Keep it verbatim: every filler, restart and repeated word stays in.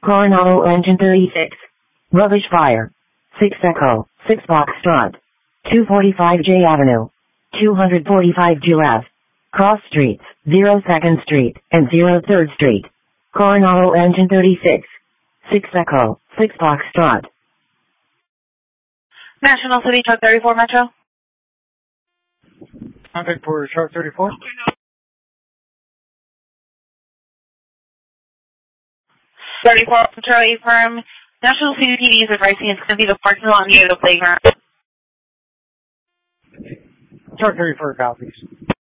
Coronado Engine thirty-six. Rubbish Fire. six Echo, six Foxtrot. two forty-five J Avenue. two forty-five Giraffe. Cross Streets, zero second Street, and zero third Street. Coronado Engine thirty-six. six Echo, six Foxtrot. National City Truck thirty-four Metro. Contact for Truck thirty-four. thirty-four Metro A-Firm. National C P D is advising it's going to be the parking lot near the playground. Truck thirty-four copies.